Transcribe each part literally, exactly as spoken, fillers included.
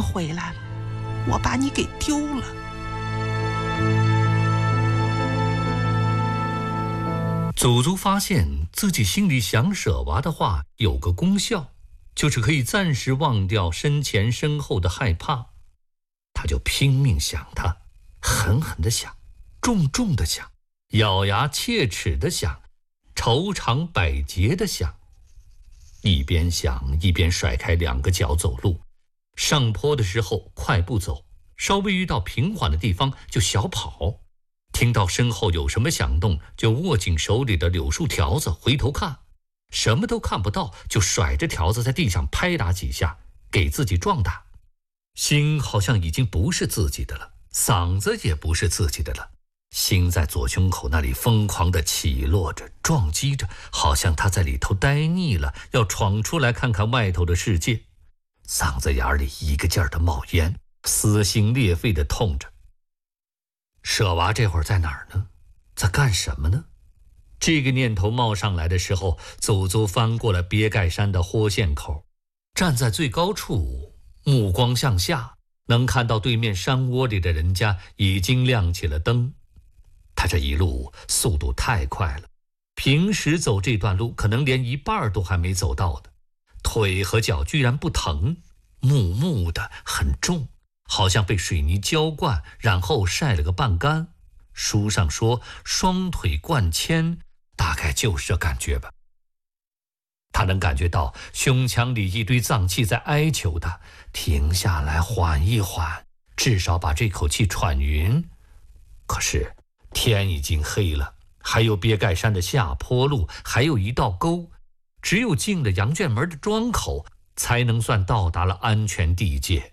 回来了，我把你给丢了。 祖祖发现自己心里想舍娃的话有个功效，就是可以暂时忘掉身前身后的害怕。他就拼命想他，狠狠地想，重重地想，咬牙切齿地想，愁肠百结地想。一边想一边甩开两个脚走路，上坡的时候快步走，稍微遇到平缓的地方就小跑，听到身后有什么响动就握紧手里的柳树条子回头看，什么都看不到就甩着条子在地上拍打几下，给自己壮胆。心好像已经不是自己的了，嗓子也不是自己的了，心在左胸口那里疯狂地起落着，撞击着，好像他在里头待腻了，要闯出来看看外头的世界。嗓子眼里一个劲儿地冒烟，撕心裂肺地痛着。舍娃这会儿在哪儿呢？在干什么呢？这个念头冒上来的时候，祖祖翻过了鳖盖山的豁线口，站在最高处，目光向下，能看到对面山窝里的人家已经亮起了灯。他这一路速度太快了，平时走这段路可能连一半都还没走到的，腿和脚居然不疼，木木的很重，好像被水泥浇灌，然后晒了个半干。书上说双腿灌铅，大概就是这感觉吧。他能感觉到胸腔里一堆脏器在哀求他停下来缓一缓，至少把这口气喘匀。可是天已经黑了，还有鳖盖山的下坡路，还有一道沟，只有进了羊圈门的庄口才能算到达了安全地界。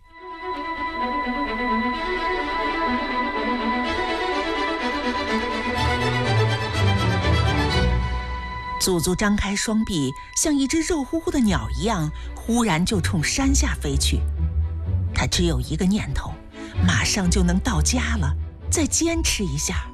祖祖张开双臂，像一只肉乎乎的鸟一样，忽然就冲山下飞去。他只有一个念头，马上就能到家了，再坚持一下。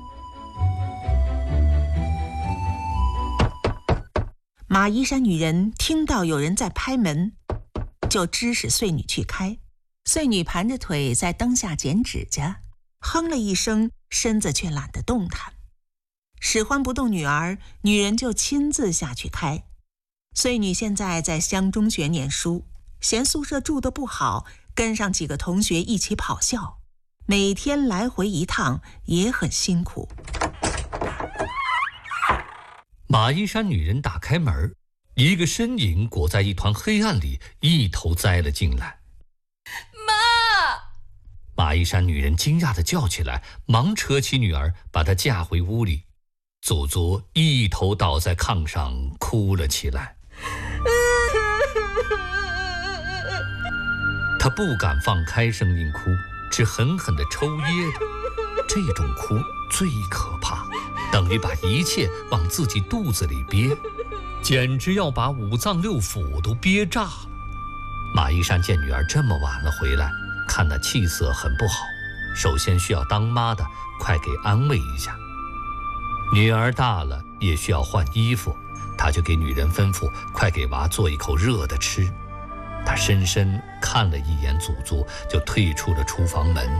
马衣山女人听到有人在拍门，就指使穗女去开。穗女盘着腿在灯下剪指甲，哼了一声，身子却懒得动弹。使唤不动女儿，女人就亲自下去开。穗女现在在乡中学念书，嫌宿舍住得不好，跟上几个同学一起跑校，每天来回一趟也很辛苦。 马衣山女人打开门，一个身影裹在一团黑暗里，一头栽了进来。 妈！ 马衣山女人惊讶地叫起来，忙扯起女儿，把她架回屋里。祖祖一头倒在炕上哭了起来。他不敢放开声音哭，只狠狠地抽噎着。这种哭最可怕，等于把一切往自己肚子里憋，简直要把五脏六腑都憋炸了。马衣山见女儿这么晚了回来，看那气色很不好，首先需要当妈的快给安慰一下。女儿大了也需要换衣服，他就给女人吩咐快给娃做一口热的吃。他深深看了一眼祖祖，就退出了厨房门。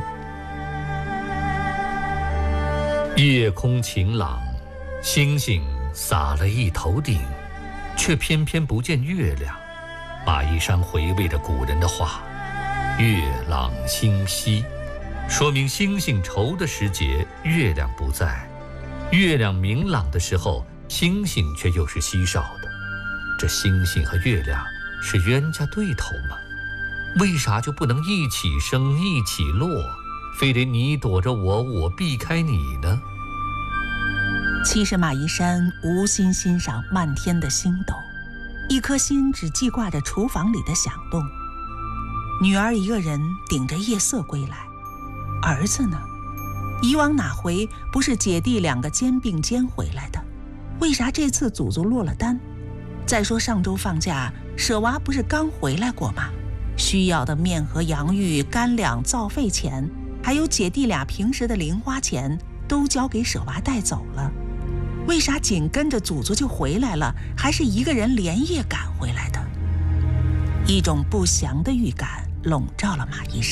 夜空晴朗，星星洒了一头顶，却偏偏不见月亮。马衣山回味着古人的话，月朗星稀，说明星星稠的时节月亮不在，月亮明朗的时候星星却又是稀少的。这星星和月亮是冤家对头吗？为啥就不能一起升一起落，非得你躲着我，我避开你呢？ 其实马衣山无心欣赏漫天的星斗，一颗心只记挂着厨房里的响动。女儿一个人顶着夜色归来，儿子呢？以往哪回不是姐弟两个肩并肩回来的？为啥这次祖祖落了单？再说上周放假，舍娃不是刚回来过吗？需要的面和洋芋、干粮、造费钱，还有姐弟俩平时的零花钱，都交给舍娃带走了。为啥紧跟着祖祖就回来了，还是一个人连夜赶回来的？一种不祥的预感笼罩了马衣山。